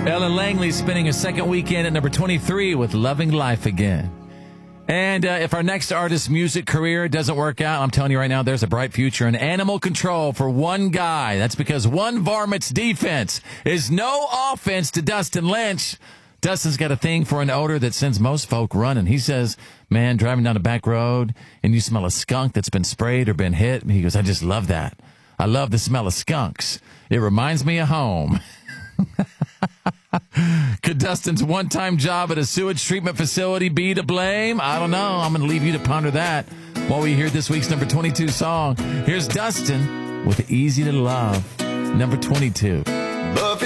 Ellen Langley spending a second weekend at number 23 with Loving Life Again. And if our next artist's music career doesn't work out, I'm telling you right now, there's a bright future in Animal Control for one guy. That's because one varmint's defense is no offense to Dustin Lynch. Dustin's got a thing for an odor that sends most folk running. He says, man, driving down a back road and you smell a skunk that's been sprayed or been hit. He goes, I just love that. I love the smell of skunks. It reminds me of home. Could Dustin's one-time job at a sewage treatment facility be to blame? I don't know. I'm going to leave you to ponder that while we hear this week's number 22 song. Here's Dustin with Easy to Love, number 22. Buffy